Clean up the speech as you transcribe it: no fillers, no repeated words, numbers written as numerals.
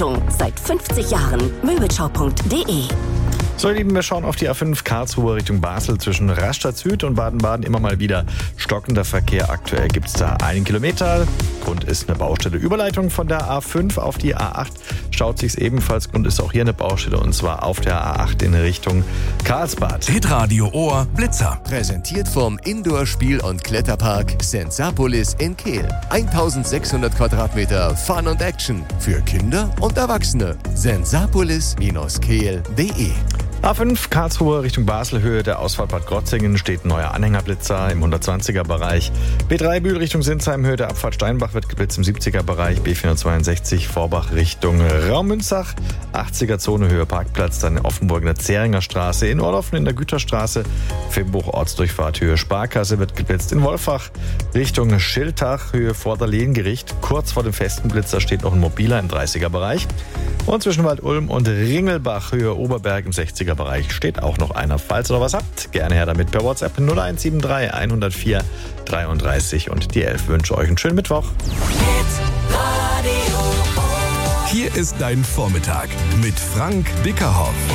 Seit 50 Jahren. Möbelschau.de. So, ihr Lieben, wir schauen auf die A5 Karlsruhe Richtung Basel zwischen Rastatt Süd und Baden-Baden. Immer mal wieder stockender Verkehr. Aktuell gibt es da 1 Kilometer. Grund ist eine Baustelle. Überleitung von der A5 auf die A8 staut sich's ebenfalls. Grund ist auch hier eine Baustelle, und zwar auf der A8 in Richtung Karlsbad. Hitradio Ohr Blitzer. Präsentiert vom Indoor-Spiel- und Kletterpark Sensapolis in Kehl. 1600 Quadratmeter Fun und Action für Kinder und Erwachsene. Sensapolis-kehl.de. A5 Karlsruhe Richtung Basel, Höhe der Ausfahrt Bad Krotzingen, steht neuer Anhängerblitzer im 120er-Bereich. B3 Bühl Richtung Sinsheim, Höhe der Abfahrt Steinbach wird geblitzt im 70er-Bereich. B462 Vorbach Richtung Raumünzach, 80er-Zone, Höhe Parkplatz, dann in Offenburg in der Zähringer Straße, in Oerloffen in der Güterstraße, Fimbuch Ortsdurchfahrt, Höhe Sparkasse wird geblitzt. In Wolfach Richtung Schiltach, Höhe Vorderlehngericht, kurz vor dem festen Blitzer steht noch ein Mobiler im 30er-Bereich. Und zwischen Wald-Ulm und Ringelbach, Höhe Oberberg im 60er-Bereich, steht auch noch einer. Falls ihr noch was habt, gerne her damit per WhatsApp 0173 104 33 und die 11. Wünsche euch einen schönen Mittwoch. Hier ist dein Vormittag mit Frank Bickerhoff.